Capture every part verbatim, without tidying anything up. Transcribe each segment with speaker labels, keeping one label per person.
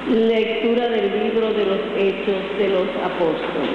Speaker 1: Lectura del libro de los Hechos de los Apóstoles.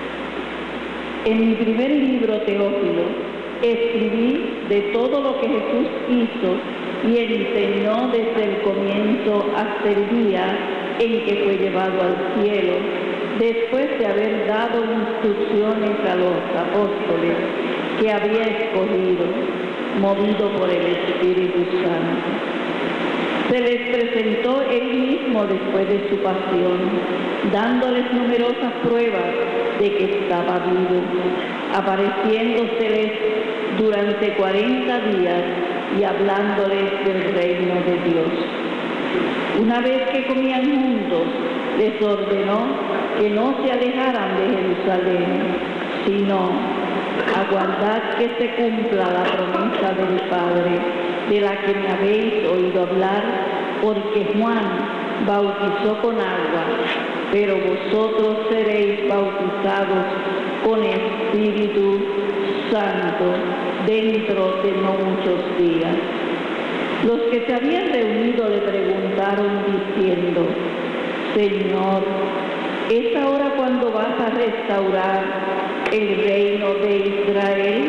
Speaker 1: En mi primer libro, Teófilo, escribí de todo lo que Jesús hizo y enseñó desde el comienzo hasta el día en que fue llevado al cielo, después de haber dado instrucciones a los apóstoles que había escogido, movido por el Espíritu Santo. Se les presentó él mismo después de su pasión, dándoles numerosas pruebas de que estaba vivo, apareciéndoseles durante cuarenta días y hablándoles del reino de Dios. Una vez que comían juntos, les ordenó que no se alejaran de Jerusalén, sino aguardad que se cumpla la promesa del Padre, de la que me habéis oído hablar, porque Juan bautizó con agua, pero vosotros seréis bautizados con Espíritu Santo dentro de no muchos días. Los que se habían reunido le preguntaron diciendo: Señor, ¿es ahora cuando vas a restaurar el reino de Israel?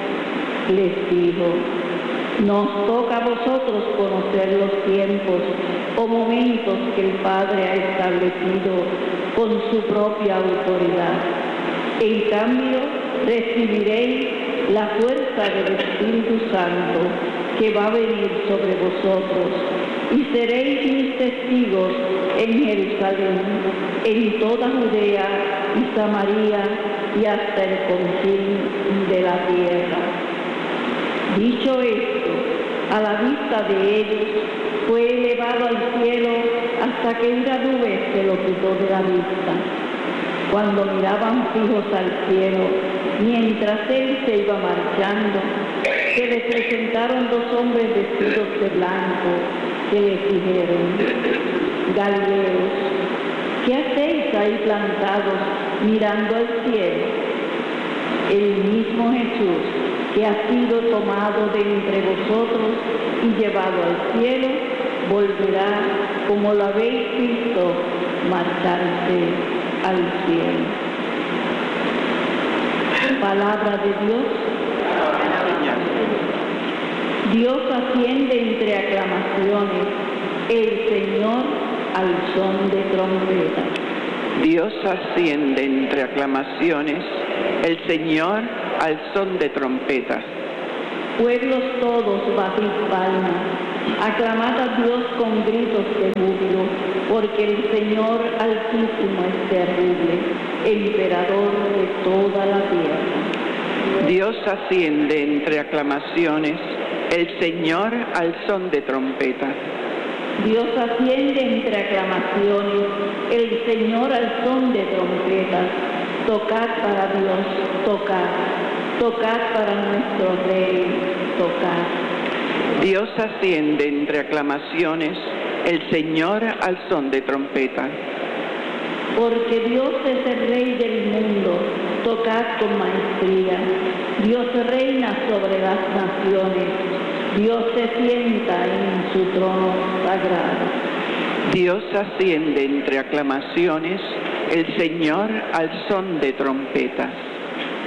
Speaker 1: Les dijo: nos toca a vosotros conocer los tiempos o momentos que el Padre ha establecido con su propia autoridad. En cambio, recibiréis la fuerza del Espíritu Santo que va a venir sobre vosotros, y seréis mis testigos en Jerusalén, en toda Judea y Samaria y hasta el confín de la tierra. Dicho esto, a la vista de ellos, fue elevado al cielo hasta que una nube se lo quitó de la vista. Cuando miraban fijos al cielo, mientras él se iba marchando, se les presentaron dos hombres vestidos de blanco, que les dijeron: Galileos, ¿qué hacéis ahí plantados mirando al cielo? El mismo Jesús, que ha sido tomado de entre vosotros y llevado al cielo, volverá como lo habéis visto marcharse al cielo. Palabra de Dios. Dios asciende entre aclamaciones, el Señor al son de trompeta.
Speaker 2: Dios asciende entre aclamaciones, el Señor al son de trompetas.
Speaker 1: Pueblos todos, batid palmas, aclamad a Dios con gritos de júbilo, porque el Señor Altísimo es terrible, emperador de toda la tierra.
Speaker 2: Dios asciende entre aclamaciones, el Señor al son de trompetas.
Speaker 1: Dios asciende entre aclamaciones, el Señor al son de trompetas. Tocad para Dios, tocad, tocad para nuestro Rey, tocad.
Speaker 2: Dios asciende entre aclamaciones, el Señor al son de trompetas.
Speaker 1: Porque Dios es el Rey del mundo, tocad con maestría. Dios reina sobre las naciones, Dios se sienta en su trono sagrado.
Speaker 2: Dios asciende entre aclamaciones, el Señor al son de trompetas.